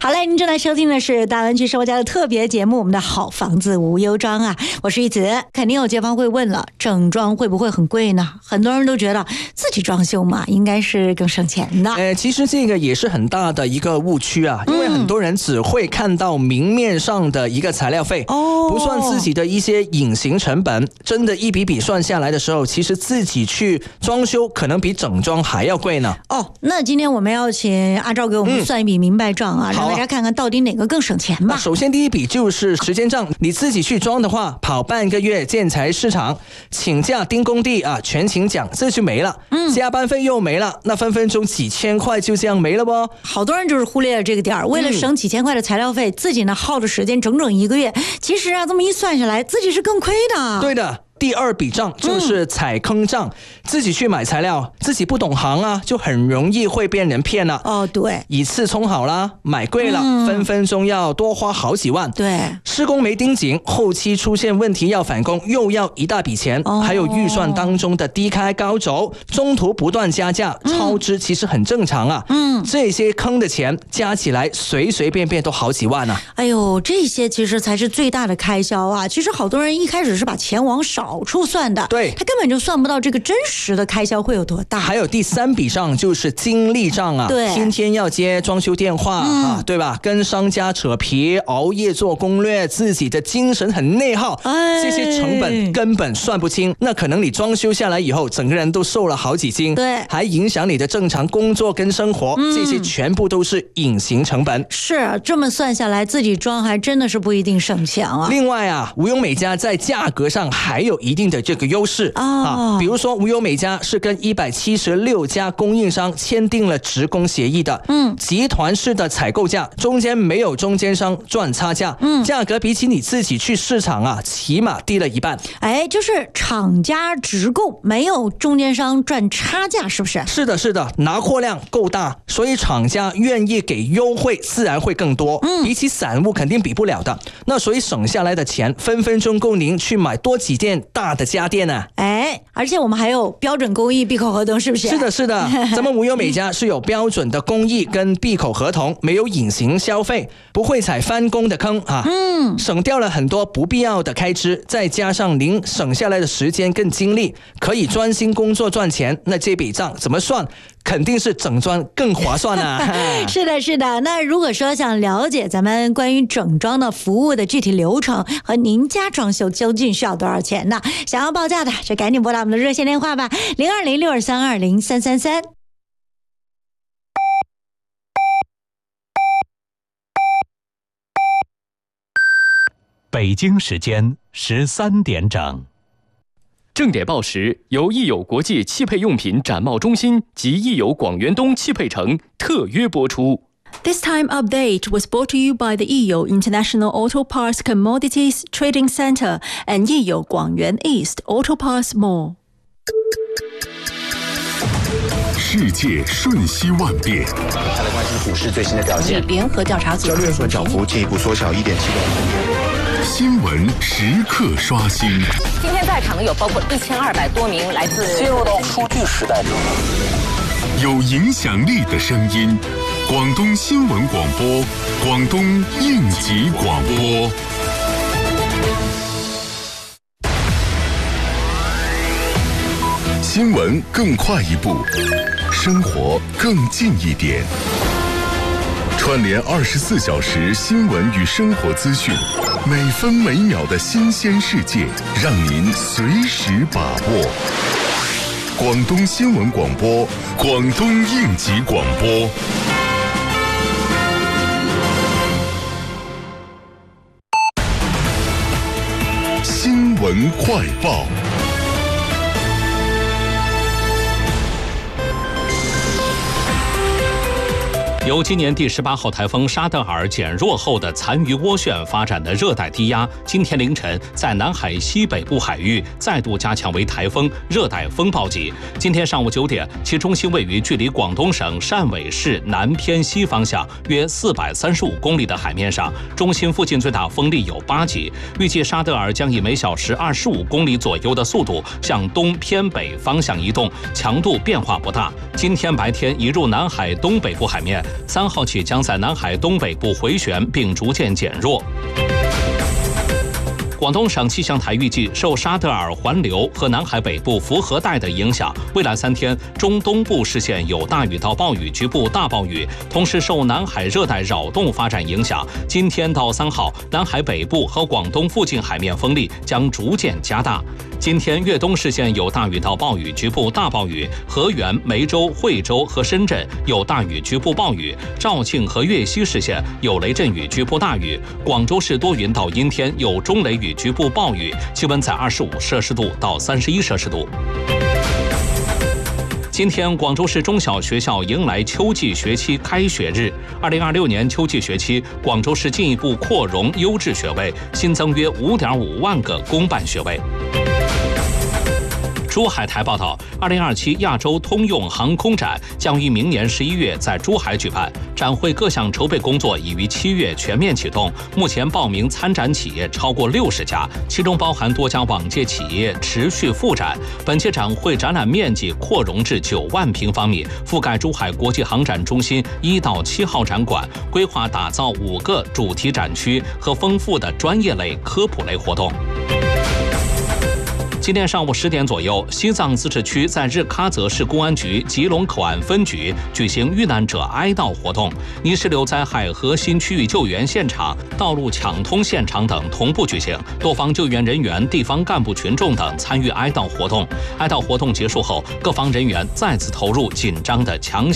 好嘞，您正在收听的是大湾区生活家的特别节目，我们的好房子无忧装啊，我是玉子。肯定有街坊会问了，整装会不会很贵呢？很多人都觉得自己装修嘛，应该是更省钱的。 其实这个也是很大的一个误区啊，因为很多人只会看到明面上的一个材料费，不算自己的一些隐形成本。真的一笔笔算下来的时候，其实自己去装修可能比整装还要贵呢。 那今天我们要请阿赵给我们算一笔明白账啊，让大家看看到底哪个更省钱吧。 首先第一笔就是时间账，你自己去装的话，跑半个月建材市场，请假盯工地啊，全勤奖这就没了，加班费又没了，那分分钟几千块就这样没了不？ 好多人就是忽略了这个点儿，为了省几千块的材料费，自己呢耗的时间整整1个月，其实啊这么一算下来，自己是更亏的。 对的。第二笔账就是踩坑账，自己去买材料，自己不懂行啊，就很容易会被人骗了。 对， 一次冲好了，买贵了，分分钟要多花好几万。 对， 施工没盯紧，后期出现问题要返工，又要一大笔钱。还有预算当中的低开高走，中途不断加价，超支其实很正常啊。这些坑的钱加起来，随随便便都好几万啊。 哎呦，这些其实才是最大的开销啊。其实好多人一开始是把钱往少处算的， 对， 他根本就算不到这个真实的开销会有多大。 还有第3笔账就是精力账啊， 对， 天天要接装修电话对吧？跟商家扯皮，熬夜做攻略，自己的精神很内耗，这些成本根本算不清。那可能你装修下来以后，整个人都瘦了好几斤， 对， 还影响你的正常工作跟生活，这些全部都是隐形成本。 是这么算下来，自己装还真的是不一定省钱啊。 另外啊，无忧美家在价格上还有一定的这个优势比如说无忧美家是跟176家供应商签订了职工协议的，集团式的采购价，中间没有中间商赚差价，价格比起你自己去市场啊，起码低了1半。 就是厂家直供，没有中间商赚差价，是不是？ 是的，是的，拿货量够大，所以厂家愿意给优惠，自然会更多。比起散物肯定比不了的。那所以省下来的钱，分分钟够您去买多几件大的家电啊。 而且我们还有标准工艺闭口合同，是不是？ 是的，是的，咱们无忧美家是有标准的工艺跟闭口合同，没有隐形消费，不会踩翻工的坑啊。省掉了很多不必要的开支，再加上您省下来的时间跟精力，可以专心工作赚钱，那这笔账怎么算？肯定是整装更划算啊。 是的，是的。那如果说想了解咱们关于整装的服务的具体流程和您家装修究竟需要多少钱呢？想要报价的就赶紧拨打我们的热线电话吧，020623203333。 北京时间13点整。 正点报时由益友国际汽配用品展贸中心及益友广元东汽配城特约播出。 This time update was brought to you by the Yiyo International Auto Parts Commodities Trading Center and Yiyo Guangyuan East Auto Parts Mall。 世界瞬息万变， 再来关心股市最新的表现。 联合调查组交易员涨幅进一步缩小1.7%。 新闻时刻刷新。 今天在场的有包括1200多名来自进入到数据时代。 有影响力的声音，广东新闻广播，广东应急广播。新闻更快一步，生活更近一点。串联24小时新闻与生活资讯，每分每秒的新鲜世界，让您随时把握。广东新闻广播，广东应急广播。新闻快报。 由今年第18号台风沙德尔减弱后的残余涡旋发展的热带低压，今天凌晨在南海西北部海域再度加强为台风、热带风暴级。今天上午9点，其中心位于距离广东省汕尾市南偏西方向约435公里的海面上，中心附近最大风力有8级。预计沙德尔将以每小时25公里左右的速度向东偏北方向移动，强度变化不大。今天白天移入南海东北部海面， 3号起将在南海东北部回旋并逐渐减弱。广东省气象台预计，受沙德尔环流和南海北部福和带的影响，未来3天中东部视线有大雨到暴雨，局部大暴雨。同时，受南海热带扰动发展影响，今天到3号，南海北部和广东附近海面风力将逐渐加大。今天粤东视线有大雨到暴雨，局部大暴雨；河源、梅州、惠州和深圳有大雨，局部暴雨；肇庆和粤西视线有雷阵雨，局部大雨；广州市多云到阴天，有中雷雨，局部暴雨。气温在25摄氏度到31摄氏度。今天，广州市中小学校迎来秋季学期开学日。2026年秋季学期，广州市进一步扩容优质学位，新增约5.5万个公办学位。珠海台报道，2027亚洲通用航空展将于明年11月在珠海举办。展会各项筹备工作已于7月全面启动，目前报名参展企业超过60家，其中包含多家往届企业持续复展。本届展会展览面积扩容至9万平方米，覆盖珠海国际航展中心1到7号展馆，规划打造5个主题展区和丰富的专业类、科普类活动。今天上午10点左右，西藏自治区在日喀则市公安局吉隆口岸分局举行遇难者哀悼活动，泥石流灾害核心区域救援现场、道路抢通现场等同步举行，多方救援人员、地方干部群众等参与哀悼活动。哀悼活动结束后，各方人员再次投入紧张的抢